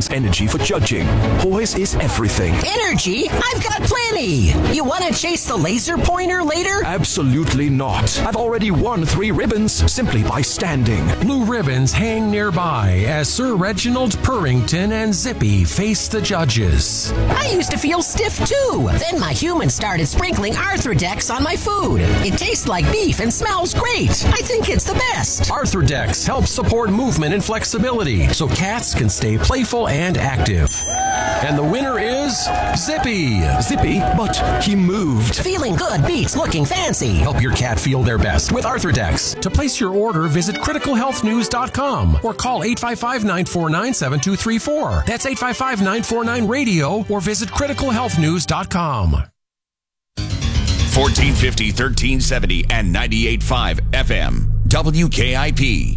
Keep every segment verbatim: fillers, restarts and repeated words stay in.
Hoy's energy for judging. Hoy's is everything. Energy? I've got plenty. You want to chase the laser pointer later? Absolutely not. I've already won three ribbons simply by standing. Blue ribbons hang nearby as Sir Reginald Purrington and Zippy face the judges. I used to feel stiff too. Then my human started sprinkling Arthrodex on my food. It tastes like beef and smells great. I think it's the best. Arthrodex helps support movement and flexibility so cats can stay playful and active. And the winner is Zippy. Zippy, but he moved. Feeling good beats looking fancy. Help your cat feel their best with Arthrodex. To place your order, visit critical health news dot com or call eight five five, nine four nine, seven two three four. That's eight five five, nine four nine, radio or visit critical health news dot com. fourteen fifty, thirteen seventy and ninety-eight point five F M. W K I P.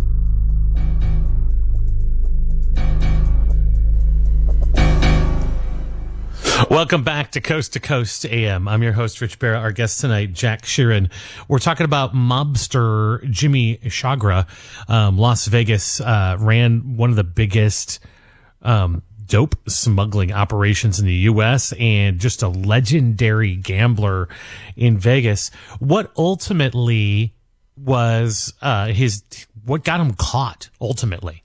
Welcome back to Coast to Coast A M. I'm your host, Rich Barra. Our guest tonight, Jack Sheeran. We're talking about mobster Jimmy Chagra. Um, Las Vegas uh, ran one of the biggest um, dope smuggling operations in the U S and just a legendary gambler in Vegas. What ultimately was uh, his, what got him caught ultimately?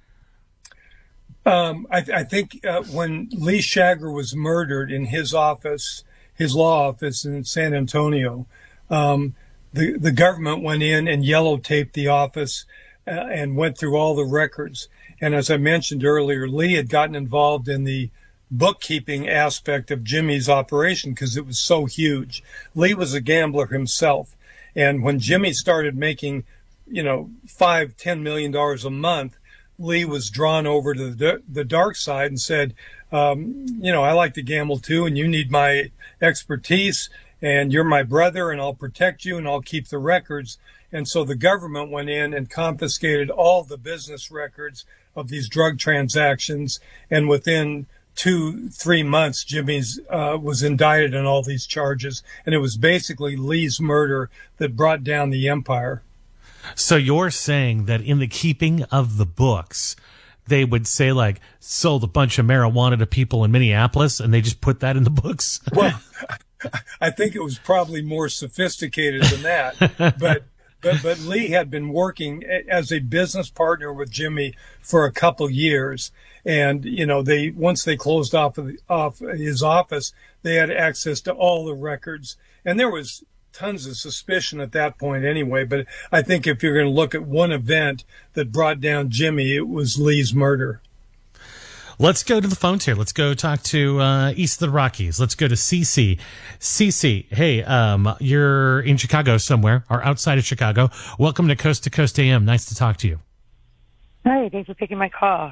Um, I, I think uh, when Lee Chagra was murdered in his office, his law office in San Antonio, um, the the government went in and yellow taped the office uh, and went through all the records. And as I mentioned earlier, Lee had gotten involved in the bookkeeping aspect of Jimmy's operation because it was so huge. Lee was a gambler himself, and when Jimmy started making, you know, five, ten million dollars a month, Lee was drawn over to the, the dark side and said, um, you know, I like to gamble too, and you need my expertise, and you're my brother, and I'll protect you, and I'll keep the records. And so the government went in and confiscated all the business records of these drug transactions. And within two, three months, Jimmy's uh, was indicted on all these charges. And it was basically Lee's murder that brought down the empire. So you're saying that in the keeping of the books, they would say, like, sold a bunch of marijuana to people in Minneapolis, and they just put that in the books? Well, I think it was probably more sophisticated than that. But but but Lee had been working as a business partner with Jimmy for a couple years. And, you know, they once they closed off, of the, off his office, they had access to all the records. And there was tons of suspicion at that point anyway. But I think if you're going to look at one event that brought down Jimmy, it was Lee's murder. Let's go to the phones here. Let's go talk to uh, East of the Rockies. Let's go to Cece. Cece, hey, um, you're in Chicago somewhere or outside of Chicago. Welcome to Coast to Coast A M. Nice to talk to you. Hi, thanks for taking my call.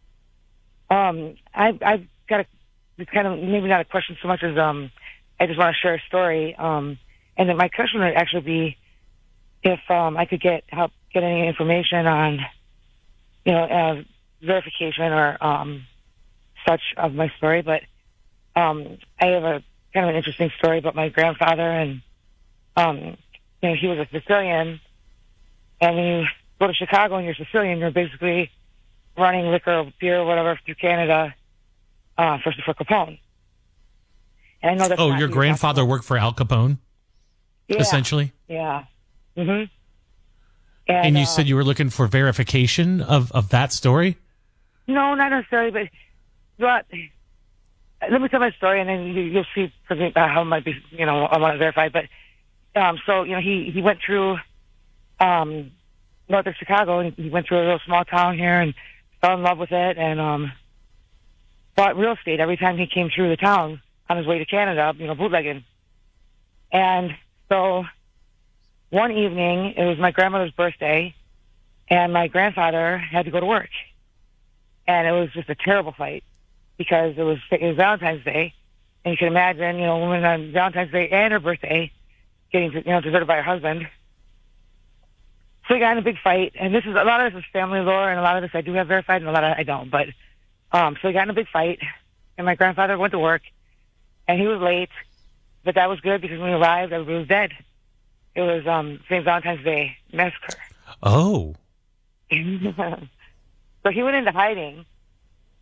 Um, I, I've got a, it's kind of maybe not a question so much as um, I just want to share a story. Um, and then my question would actually be if um, I could get help get any information on, you know, uh, verification or um, such of my story. But um, I have a kind of an interesting story about my grandfather, and um, you know, he was a Sicilian. And when you go to Chicago and you're Sicilian, you're basically running liquor, beer, or whatever through Canada uh, for for Capone. And I know that's oh, your grandfather possible. Worked for Al Capone, yeah. essentially. Yeah. Mm-hmm. And, and you uh, said you were looking for verification of, of that story? No, not necessarily, but, but let me tell my story, and then you, you'll see how it might be, you know, I want to verify. But um, so, you know, he, he went through um, north of Chicago, and he went through a little small town here and fell in love with it, and um, bought real estate every time he came through the town on his way to Canada, you know, bootlegging. And so one evening, it was my grandmother's birthday, and my grandfather had to go to work. And it was just a terrible fight because it was, it was Valentine's Day. And you can imagine, you know, a woman on Valentine's Day and her birthday getting, you know, deserted by her husband. So we got in a big fight. And this is, a lot of this is family lore, and a lot of this I do have verified, and a lot of it I don't. But, um, so we got in a big fight, and my grandfather went to work, and he was late. But that was good because when we arrived, everybody was dead. It was, um, Saint Valentine's Day massacre. Oh. So he went into hiding,